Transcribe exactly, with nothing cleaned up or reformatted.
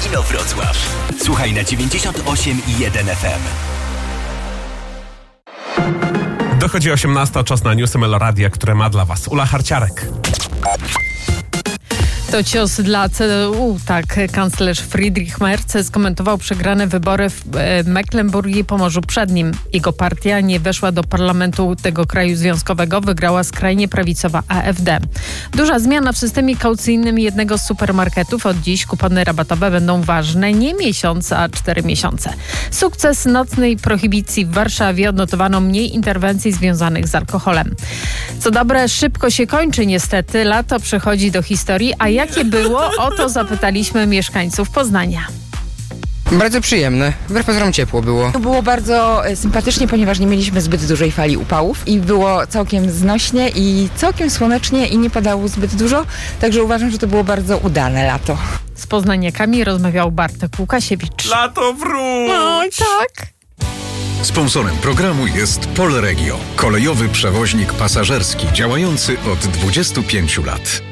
Inowrocław. Słuchaj na dziewięćdziesiąt osiem i jeden F M. Dochodzi osiemnasta, czas na newsy Meloradia, które ma dla Was Ula Harciarek. To cios dla C D U, tak kanclerz Friedrich Merz skomentował przegrane wybory w Mecklenburgii i Pomorzu Przednim. Jego partia nie weszła do parlamentu tego kraju związkowego, wygrała skrajnie prawicowa A F D. Duża zmiana w systemie kaucyjnym jednego z supermarketów. Od dziś kupony rabatowe będą ważne nie miesiąc, a cztery miesiące. Sukces nocnej prohibicji w Warszawie odnotowano mniej interwencji związanych z alkoholem. Co dobre, szybko się kończy niestety. Lato przechodzi do historii, a jakie było? O to zapytaliśmy mieszkańców Poznania. Bardzo przyjemne. Wbrew pozorom ciepło było. Było bardzo sympatycznie, ponieważ nie mieliśmy zbyt dużej fali upałów i było całkiem znośnie i całkiem słonecznie i nie padało zbyt dużo, także uważam, że to było bardzo udane lato. Z poznaniakami rozmawiał Bartek Łukasiewicz. Lato wróć! Oj, tak. Sponsorem programu jest Polregio, kolejowy przewoźnik pasażerski działający od dwudziestu pięciu lat.